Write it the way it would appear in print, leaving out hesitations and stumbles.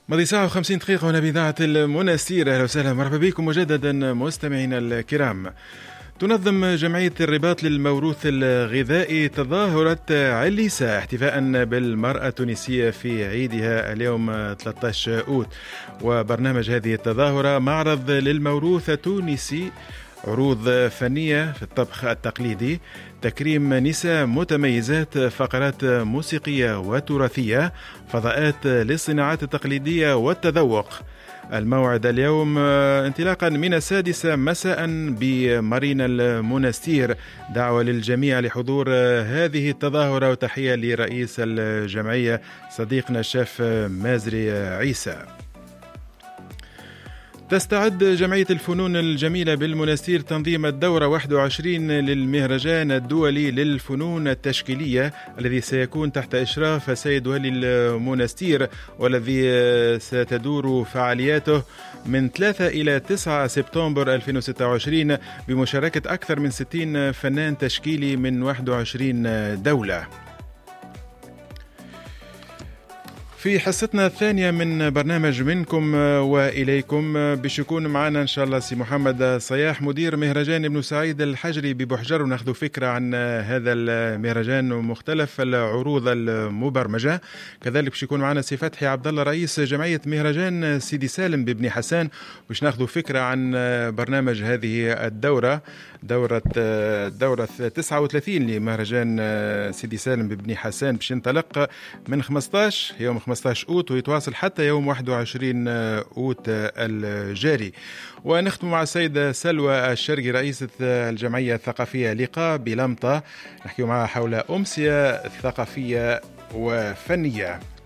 ماضي ساعة و50 دقيقة هنا بإذاعة المنستير. أهلا وسهلا، مرحبا بكم مجددا مستمعينا الكرام. تنظم جمعية الرباط للموروث الغذائي تظاهرة عليسة احتفاء بالمرأة التونسية في عيدها اليوم 13 أوت. وبرنامج هذه التظاهرة معرض للموروث التونسي، عروض فنية في الطبخ التقليدي، تكريم نساء متميزات، فقرات موسيقية وتراثية، فضاءات للصناعات التقليدية والتذوق. الموعد اليوم انطلاقا من 6 مساء بمارينا المنستير. دعوة للجميع لحضور هذه التظاهرة، وتحية لرئيس الجمعية صديقنا الشيف مازري عيسى. تستعد جمعية الفنون الجميلة بالمنستير تنظيم الدورة 21 للمهرجان الدولي للفنون التشكيلية، الذي سيكون تحت إشراف السيد ولي المنستير، والذي ستدور فعالياته من 3 إلى 9 سبتمبر 2026 بمشاركة أكثر من 60 فنان تشكيلي من 21 دولة. في حصتنا الثانية من برنامج منكم وإليكم باش يكون معنا إن شاء الله سي محمد صياح، مدير مهرجان ابن سعيد الحجري ببحجر، وناخذ فكرة عن هذا المهرجان ومختلف العروض المبرمجة. كذلك باش يكون معنا سي فتحي عبد الله رئيس جمعية مهرجان سيدي سالم ببني حسان، باش ناخذ فكرة عن برنامج هذه الدورة، دورة 39 لمهرجان سيدي سالم ببني حسان، باش ينطلق من يوم 15 أوت ويتواصل حتى يوم 21 أوت الجاري. ونختم مع السيدة سلوى الشرقي رئيسة الجمعية الثقافية لقاء بلمطة، نحكي معها حول أمسية ثقافية وفنية.